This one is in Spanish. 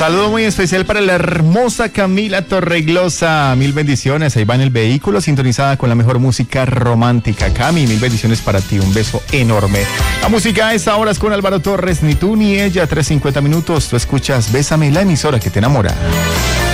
Saludo muy especial para la hermosa Camila Torreglosa. Mil bendiciones. Ahí va en el vehículo, sintonizada con la mejor música romántica. Cami, mil bendiciones para ti. Un beso enorme. La música a esta hora es con Álvaro Torres. Ni tú ni ella. 3:50 minutos. Tú escuchas Bésame, la emisora que te enamora.